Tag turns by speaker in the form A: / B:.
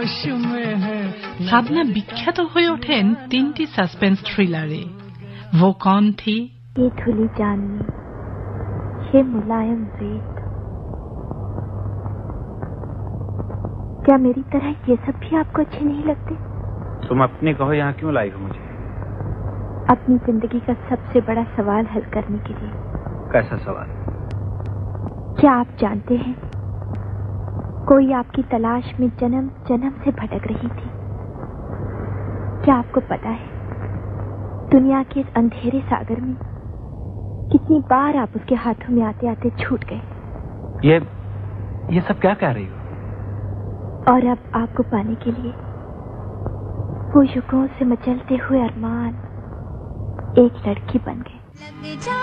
A: শাবনা বিখ্যাত হয়ে ওঠেন 3টি সাসপেন্স থ্রিলারে, वो कौन थी,
B: ये धुली चांदनी, ये मुलायम रेत। क्या मेरी तरह ये सब भी आपको अच्छे नहीं लगते?
C: तुम अपने कहो यहाँ क्यों लाई हो मुझे?
B: अपनी जिंदगी का सबसे बड़ा सवाल हल करने के लिए।
C: कैसा सवाल?
B: क्या आप जानते हैं, कोई आपकी तलाश में जन्म जन्म से भटक रही थी। क्या आपको पता है, दुनिया के इस अंधेरे सागर में कितनी बार आप उसके हाथों में आते आते छूट गए।
C: ये सब क्या कह रही हो?
B: और अब आपको पाने के लिए वो युगों से मचलते हुए अरमान एक लड़की बन गए।